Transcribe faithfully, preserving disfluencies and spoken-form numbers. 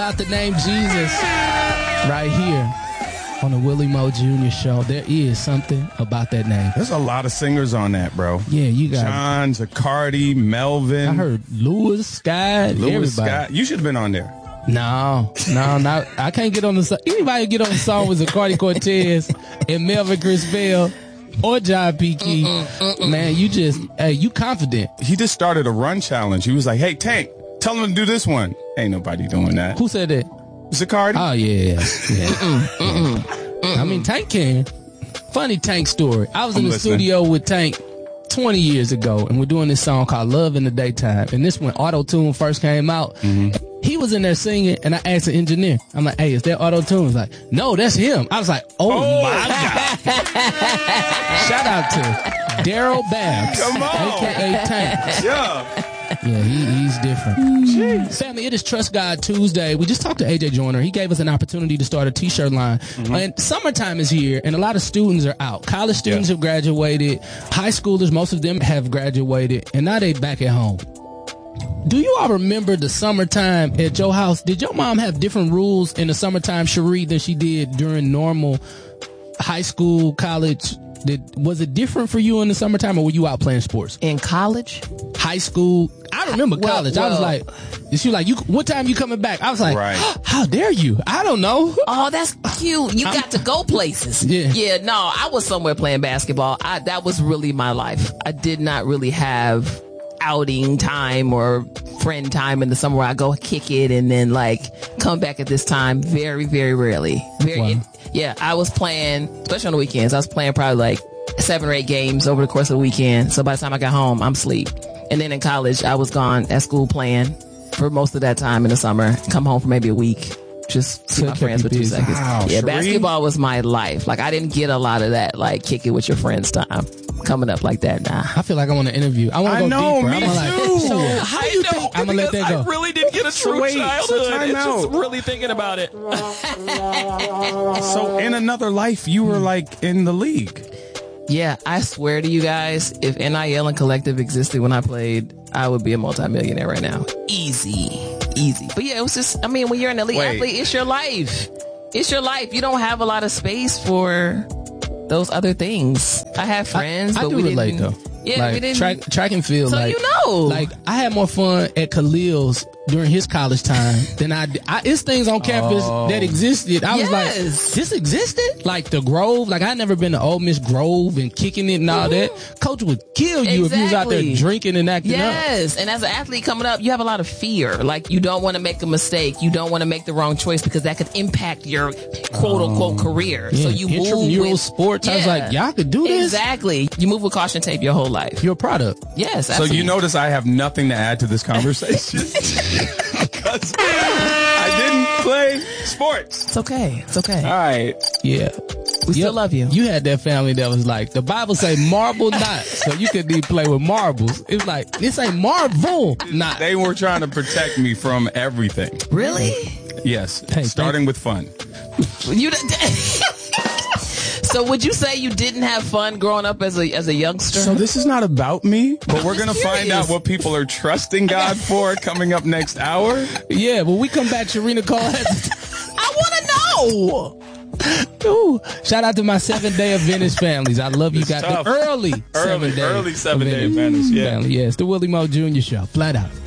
Out the name Jesus right here on the Willie Moe Junior Show. There is something about that name. There's a lot of singers on that, bro. Yeah, you got John, Zaccardi, Melvin. I heard Louis Scott. Louis everybody. Scott. You should have been on there. No, no, not. I can't get on the song. Anybody get on the song with Zaccardi Cortez and Melvin Crispell or John P. Key. Mm-mm, mm-mm. Man, you just, hey, you confident. He just started a run challenge. He was like, hey, Tank, tell him to do this one. Ain't nobody doing that. Who said that? Zaccardi. Oh, yeah. yeah. mm-mm, mm-mm, mm-mm. I mean, Tank can. Funny Tank story. I was I'm in the listening. studio with Tank twenty years ago, and we're doing this song called Love in the Daytime. And this when Auto-Tune first came out. Mm-hmm. He was in there singing, and I asked the engineer, I'm like, hey, is that Auto-Tune? He's like, no, that's him. I was like, oh, oh. my God. Shout out to Daryl Babs, Come on. a k a. Tank. Yeah. Yeah, he, he's different. Jeez. Family, it is Trust God Tuesday. We just talked to A J Joyner. He gave us an opportunity to start a t-shirt line. Mm-hmm. And summertime is here, and a lot of students are out. College students yeah. have graduated. High schoolers, most of them have graduated, and now they back at home. Do you all remember the summertime at your house? Did your mom have different rules in the summertime, Cherie, than she did during normal high school, college? Did, was it different for you in the summertime, or were you out playing sports? In college? High school? I remember well, college. Well, I was like, she was like, you, what time you coming back? I was like, right. oh, how dare you? I don't know. Oh, that's cute. You I'm, got to go places. Yeah. Yeah, no, I was somewhere playing basketball. I, that was really my life. I did not really have outing time or friend time in the summer where I go kick it and then like come back at this time. Very, very rarely. Very, wow. it, yeah, I was playing, especially on the weekends, I was playing probably like seven or eight games over the course of the weekend. So by the time I got home, I'm asleep. And then in college, I was gone at school playing for most of that time in the summer. Come home for maybe a week. Just see my friends for two seconds. Wow, yeah, Cherie? Basketball was my life. Like, I didn't get a lot of that, like, kick it with your friends time coming up like that. Nah. I feel like I want to interview. I want to go know, deeper. Me I'm like, too. so how do you think? I'm going to let that go. I really didn't get a true so wait, childhood. So it's out. just really thinking about it. So in another life, you were like in the league. Yeah, I swear to you guys, if N I L and Collective existed when I played, I would be a multimillionaire right now. Easy. Easy. But yeah, it was just, I mean, when you're an elite Wait. athlete, it's your life. It's your life. You don't have a lot of space for those other things. I have friends, I, I but do we relate didn't. though. Yeah, like, we didn't. Track, track and field. So like, you know. Like, I had more fun at Khalil's during his college time than I did. I, it's things on campus Oh. that existed. I was Yes. like, this existed? Like the Grove. Like, I never been to Ole Miss Grove and kicking it and all that. Coach would kill you if you was out there Exactly. drinking and acting up. Yes, and as an athlete coming up, you have a lot of fear. Like, you don't want to make a mistake. You don't want to make the wrong choice because that could impact your quote unquote career. Yeah, So you move intramural with sports. I was Yeah. like, y'all could do this? Exactly. You move with caution tape your whole life. You're a product. Yes, So absolutely. you notice I have nothing to add to this conversation because I didn't play sports. It's okay. It's okay. All right. Yeah. We still love you. You had that family that was like, the Bible say marble not, so you could even play with marbles. It was like, this ain't marble not. They were trying to protect me from everything. Really? Yes. Hey, starting with fun. You. So would you say you didn't have fun growing up as a as a youngster? So this is not about me, but we're going to find curious. out what people are trusting God for coming up next hour. Yeah, when we come back, Sharina Cole has I want to know. Ooh, shout out to my seven day Adventist families. I love you It's guys. tough. The early, Early, seven day early seven day Adventist, yeah. family. Yeah, it's the Willie Moe Junior Show. Flat out.